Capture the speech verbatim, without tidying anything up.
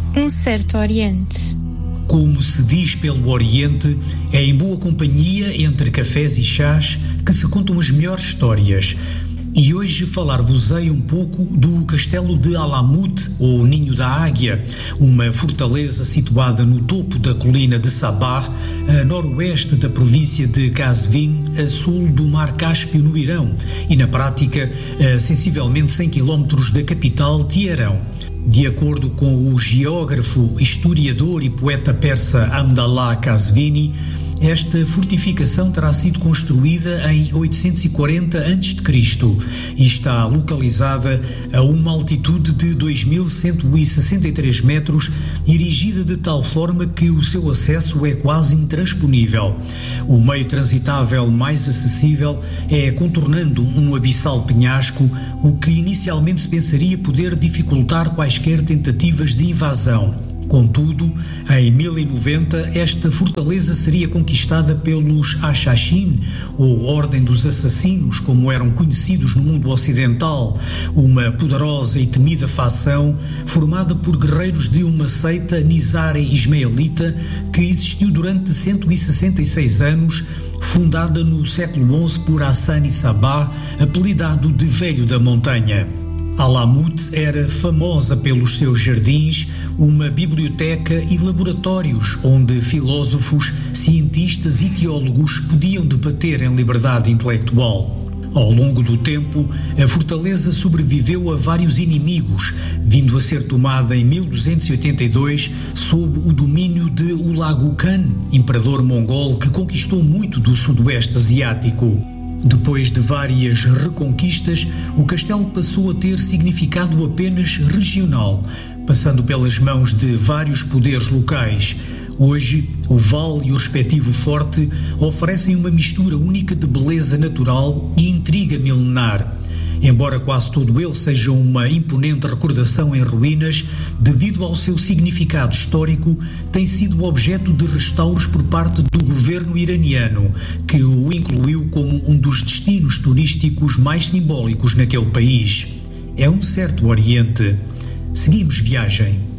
Um certo Oriente. Como se diz pelo Oriente, é em boa companhia entre cafés e chás que se contam as melhores histórias. E hoje falar-vos-ei um pouco do castelo de Alamut, ou Ninho da Águia, uma fortaleza situada no topo da colina de Sabah, a noroeste da província de Qazvin, a sul do Mar Cáspio, no Irão, e na prática a sensivelmente cem quilómetros da capital, Teherão. De acordo com o geógrafo, historiador e poeta persa Abdallah Qazvini, esta fortificação terá sido construída em oitocentos e quarenta antes de Cristo e está localizada a uma altitude de dois mil cento e sessenta e três metros, erigida de tal forma que o seu acesso é quase intransponível. O meio transitável mais acessível é contornando um abissal penhasco, o que inicialmente se pensaria poder dificultar quaisquer tentativas de invasão. Contudo, em mil e noventa, esta fortaleza seria conquistada pelos Ashashin, ou Ordem dos Assassinos, como eram conhecidos no mundo ocidental, uma poderosa e temida facção formada por guerreiros de uma seita Nizari ismaelita que existiu durante cento e sessenta e seis anos, fundada no século onze por Hassani Sabah, apelidado de Velho da Montanha. Alamut era famosa pelos seus jardins, uma biblioteca e laboratórios onde filósofos, cientistas e teólogos podiam debater em liberdade intelectual. Ao longo do tempo, a fortaleza sobreviveu a vários inimigos, vindo a ser tomada em mil duzentos e oitenta e dois sob o domínio de Hulagu Khan, imperador mongol que conquistou muito do sudoeste asiático. Depois de várias reconquistas, o castelo passou a ter significado apenas regional, passando pelas mãos de vários poderes locais. Hoje, o vale e o respectivo forte oferecem uma mistura única de beleza natural e intriga milenar. Embora quase todo ele seja uma imponente recordação em ruínas, devido ao seu significado histórico, tem sido objeto de restauros por parte do governo iraniano, que o incluiu como um dos destinos turísticos mais simbólicos naquele país. É um certo Oriente. Seguimos viagem.